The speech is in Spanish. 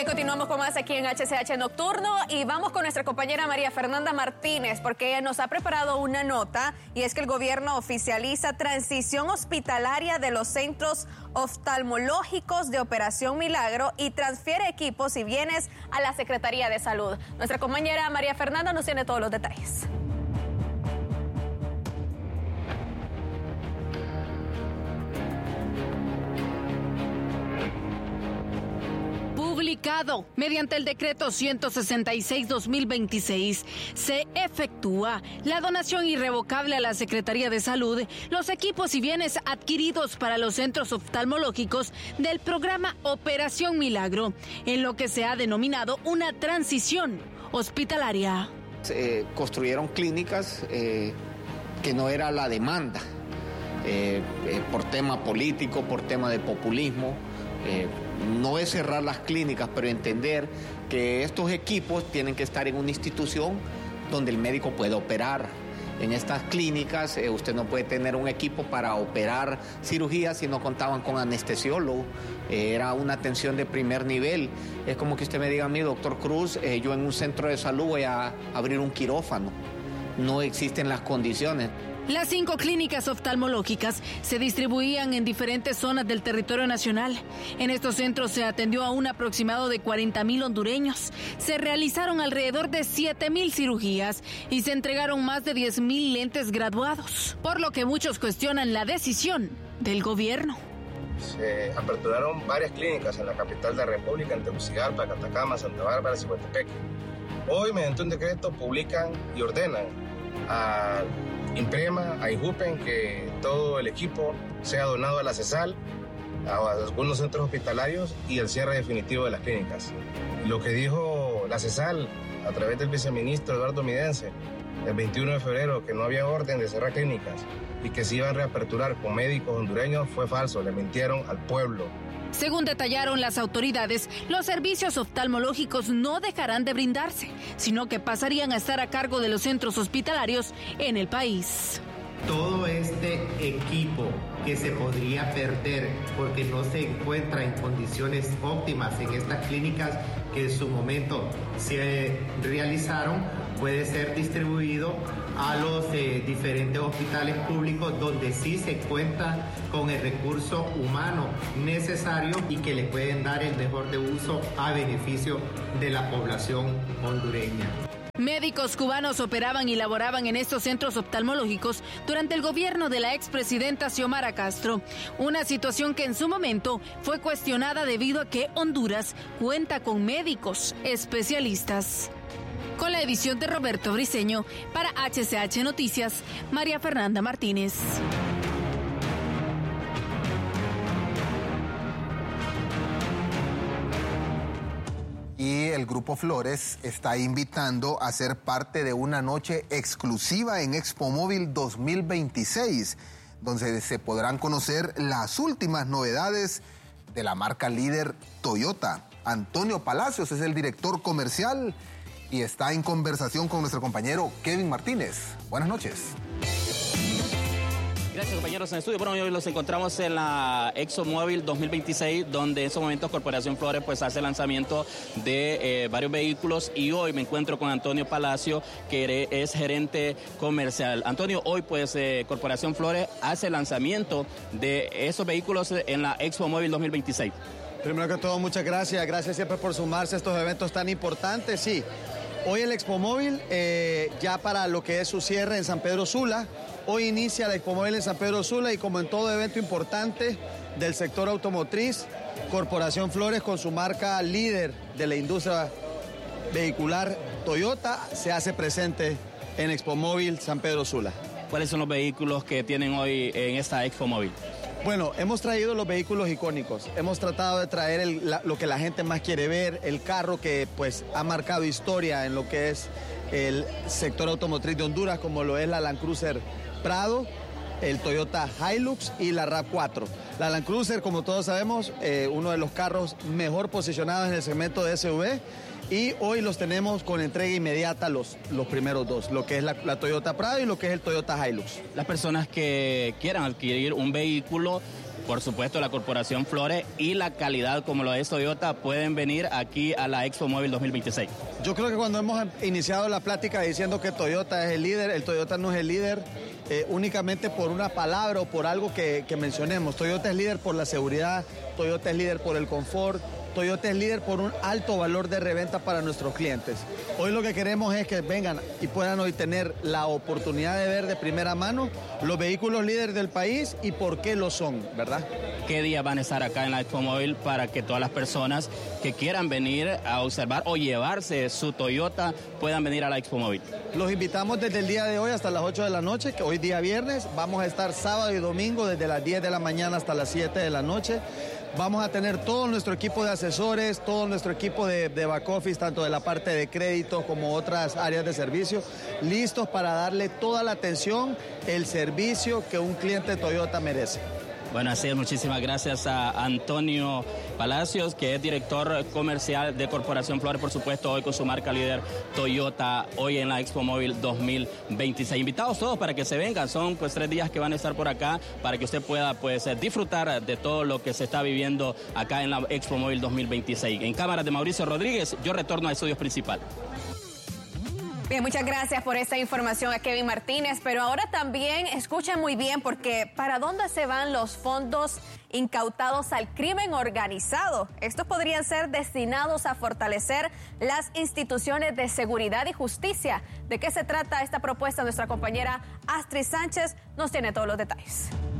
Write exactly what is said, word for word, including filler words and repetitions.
Bien, continuamos con más aquí en H C H Nocturno y vamos con nuestra compañera María Fernanda Martínez porque ella nos ha preparado una nota y es que el gobierno oficializa transición hospitalaria de los centros oftalmológicos de Operación Milagro y transfiere equipos y bienes a la Secretaría de Salud. Nuestra compañera María Fernanda nos tiene todos los detalles. Publicado mediante el decreto ciento sesenta y seis guión dos mil veintiséis, se efectúa la donación irrevocable a la Secretaría de Salud los equipos y bienes adquiridos para los centros oftalmológicos del programa Operación Milagro, en lo que se ha denominado una transición hospitalaria. Eh, construyeron clínicas eh, que no era la demanda, eh, eh, por tema político, por tema de populismo. Eh, no es cerrar las clínicas, pero entender que estos equipos tienen que estar en una institución donde el médico pueda operar. En estas clínicas eh, usted no puede tener un equipo para operar cirugías si no contaban con anestesiólogo. Eh, era una atención de primer nivel. Es como que usted me diga a mí, doctor Cruz, eh, yo en un centro de salud voy a abrir un quirófano. No existen las condiciones. Las cinco clínicas oftalmológicas se distribuían en diferentes zonas del territorio nacional. En estos centros se atendió a un aproximado de cuarenta mil hondureños. Se realizaron alrededor de siete mil cirugías y se entregaron más de diez mil lentes graduados, por lo que muchos cuestionan la decisión del gobierno. Se aperturaron varias clínicas en la capital de la República, en Tegucigalpa, Catacama, Santa Bárbara y Cihuatepeque. Hoy, mediante un decreto, publican y ordenan a Imprema, a INJUPEN, que todo el equipo sea donado a la CESAL, a algunos centros hospitalarios y el cierre definitivo de las clínicas. Lo que dijo la CESAL a través del viceministro Eduardo Midense el veintiuno de febrero, que no había orden de cerrar clínicas y que se iban a reaperturar con médicos hondureños, fue falso, le mintieron al pueblo. Según detallaron las autoridades, los servicios oftalmológicos no dejarán de brindarse, sino que pasarían a estar a cargo de los centros hospitalarios en el país. Todo este equipo que se podría perder porque no se encuentra en condiciones óptimas en estas clínicas que en su momento se realizaron, puede ser distribuido a los eh, diferentes hospitales públicos donde sí se cuenta con el recurso humano necesario y que le pueden dar el mejor de uso a beneficio de la población hondureña. Médicos cubanos operaban y laboraban en estos centros oftalmológicos durante el gobierno de la expresidenta Xiomara Castro, una situación que en su momento fue cuestionada debido a que Honduras cuenta con médicos especialistas. Con la edición de Roberto Briceño, para H C H Noticias, María Fernanda Martínez. Y el Grupo Flores está invitando a ser parte de una noche exclusiva en Expo Móvil dos mil veintiséis, donde se podrán conocer las últimas novedades de la marca líder Toyota. Antonio Palacios es el director comercial y está en conversación con nuestro compañero Kevin Martínez. Buenas noches. Gracias, compañeros en el estudio. Bueno, hoy los encontramos en la Expo Móvil dos mil veintiséis, donde en estos momentos Corporación Flores pues hace lanzamiento de eh, varios vehículos, y hoy me encuentro con Antonio Palacio, que es gerente comercial. Antonio, hoy pues eh, Corporación Flores hace lanzamiento de esos vehículos en la Expo Móvil dos mil veintiséis. Primero que todo, muchas gracias. Gracias siempre por sumarse a estos eventos tan importantes. Sí, hoy el Expo Móvil, eh, ya para lo que es su cierre en San Pedro Sula. Hoy inicia la Expo Móvil en San Pedro Sula y, como en todo evento importante del sector automotriz, Corporación Flores, con su marca líder de la industria vehicular Toyota, se hace presente en Expo Móvil San Pedro Sula. ¿Cuáles son los vehículos que tienen hoy en esta Expo Móvil? Bueno, hemos traído los vehículos icónicos. Hemos tratado de traer el, la, lo que la gente más quiere ver, el carro que pues ha marcado historia en lo que es el sector automotriz de Honduras, como lo es la Land Cruiser Prado, el Toyota Hilux y la RAV cuatro. La Land Cruiser, como todos sabemos, eh, uno de los carros mejor posicionados en el segmento de S U V, y hoy los tenemos con entrega inmediata los, los primeros dos, lo que es la, la Toyota Prado y lo que es el Toyota Hilux. Las personas que quieran adquirir un vehículo por supuesto la Corporación Flores y la calidad como lo es Toyota pueden venir aquí a la Expo Móvil dos mil veintiséis. Yo creo que cuando hemos iniciado la plática diciendo que Toyota es el líder, el Toyota no es el líder eh, únicamente por una palabra o por algo que, que mencionemos. Toyota es líder por la seguridad, Toyota es líder por el confort, Toyota es líder por un alto valor de reventa para nuestros clientes. Hoy lo que queremos es que vengan y puedan hoy tener la oportunidad de ver de primera mano los vehículos líderes del país y por qué lo son, ¿verdad? ¿Qué días van a estar acá en la Expo Móvil para que todas las personas que quieran venir a observar o llevarse su Toyota puedan venir a la Expo Móvil? Los invitamos desde el día de hoy hasta las ocho de la noche, que hoy día viernes. Vamos a estar sábado y domingo desde las diez de la mañana hasta las siete de la noche. Vamos a tener todo nuestro equipo de asesores, todo nuestro equipo de, de back office, tanto de la parte de crédito como otras áreas de servicio, listos para darle toda la atención, el servicio que un cliente Toyota merece. Bueno, así es, muchísimas gracias a Antonio Palacios, que es director comercial de Corporación Flores, por supuesto, hoy con su marca líder Toyota, hoy en la Expo Móvil dos mil veintiséis. Invitados todos para que se vengan, son pues tres días que van a estar por acá para que usted pueda pues disfrutar de todo lo que se está viviendo acá en la Expo Móvil dos mil veintiséis. En cámaras de Mauricio Rodríguez, yo retorno a estudios principal. Bien, muchas gracias por esta información a Kevin Martínez, pero ahora también escuchen muy bien porque ¿para dónde se van los fondos incautados al crimen organizado? Estos podrían ser destinados a fortalecer las instituciones de seguridad y justicia. ¿De qué se trata esta propuesta? Nuestra compañera Astrid Sánchez nos tiene todos los detalles.